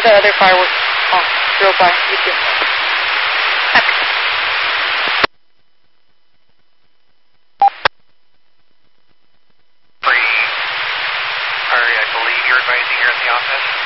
the other fireworks drove by. You too. I believe you're advising here at the office.